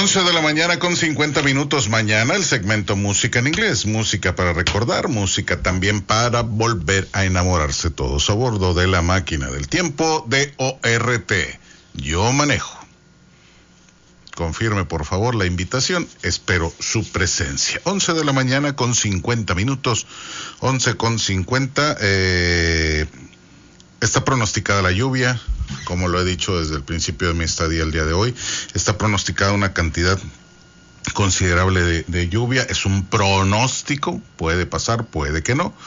11 de la mañana con 50 minutos. Mañana el segmento Música en Inglés. Música para recordar, música también para volver a enamorarse, todos a bordo de la máquina del tiempo de ORT. Yo manejo. Confirme por favor la invitación, espero su presencia. 11 de la mañana con 50 minutos, 11 con 50. Está pronosticada la lluvia, como lo he dicho desde el principio de mi estadía el día de hoy. Está pronosticada una cantidad considerable de lluvia. Es un pronóstico, puede pasar, puede que no.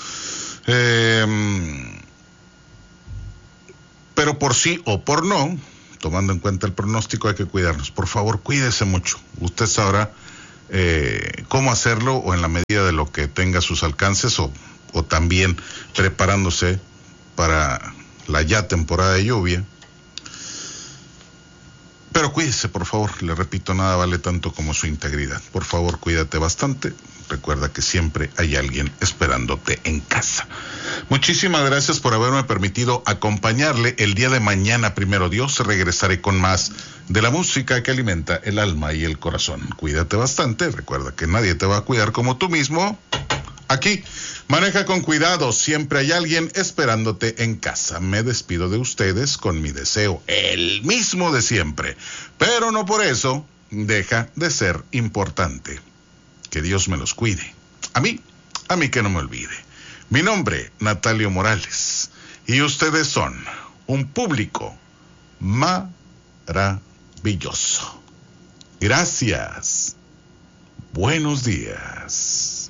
Pero por sí o por no, tomando en cuenta el pronóstico, hay que cuidarnos. Por favor, cuídese mucho. Usted sabrá cómo hacerlo, o en la medida de lo que tenga a sus alcances, o también preparándose para la ya temporada de lluvia. Pero cuídese, por favor. Le repito, nada vale tanto como su integridad. Por favor, cuídate bastante. Recuerda que siempre hay alguien esperándote en casa. Muchísimas gracias por haberme permitido acompañarle. El día de mañana, primero Dios, regresaré con más de la música que alimenta el alma y el corazón. Cuídate bastante. Recuerda que nadie te va a cuidar como tú mismo. Aquí, maneja con cuidado, siempre hay alguien esperándote en casa. Me despido de ustedes con mi deseo, el mismo de siempre, pero no por eso deja de ser importante. Que Dios me los cuide. A mí que no me olvide. Mi nombre, Natalio Morales, y ustedes son un público maravilloso. Gracias. Buenos días.